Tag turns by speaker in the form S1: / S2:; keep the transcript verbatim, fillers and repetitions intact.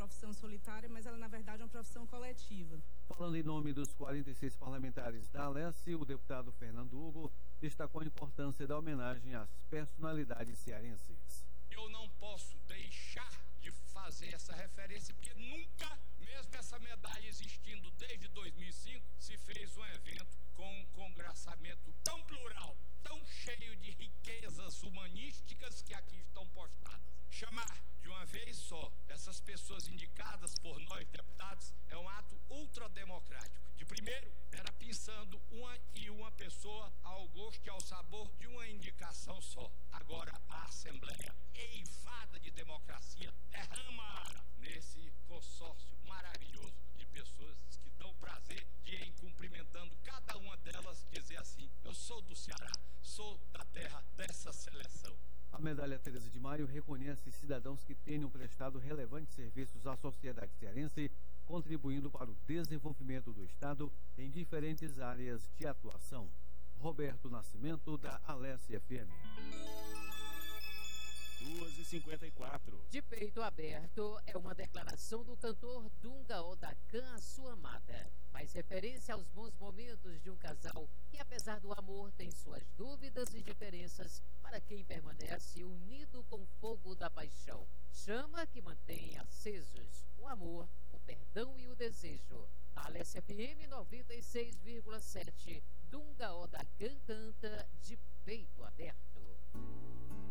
S1: profissão solitária, mas ela, na verdade, é uma profissão coletiva.
S2: Falando em nome dos quarenta e seis parlamentares da Alesse, o deputado Fernando Hugo destacou a importância da homenagem às personalidades cearenses.
S3: Eu não posso deixar de fazer essa referência, porque nunca, mesmo essa medalha existindo desde dois mil e cinco, se fez um evento com um congraçamento tão plural, tão cheio de riquezas humanísticas que aqui estão postadas. Chamar de uma vez só essas pessoas indicadas por nós, deputados, é um ato ultrademocrático. De primeiro, era pensando uma e uma pessoa ao gosto e ao sabor de uma indicação só. Agora, a Assembleia, eifada de democracia, derrama nesse consórcio maravilhoso de pessoas que dão prazer de, em cumprimentando cada uma delas, dizer assim: eu sou do Ceará, sou da terra dessa seleção.
S2: A medalha treze de maio reconhece cidadãos que tenham prestado relevantes serviços à sociedade cearense, contribuindo para o desenvolvimento do Estado em diferentes áreas de atuação. Roberto Nascimento, da Alesse F M.
S4: duas e cinquenta e quatro.
S5: De peito aberto é uma declaração do cantor Dunga Odacan à sua amada, mas referência aos bons momentos de um casal que, apesar do amor, tem suas dúvidas e diferenças para quem permanece unido com o fogo da paixão. Chama que mantém acesos o amor, o perdão e o desejo. A Alesse F M noventa e seis vírgula sete, Dunga Odacan canta De Peito Aberto.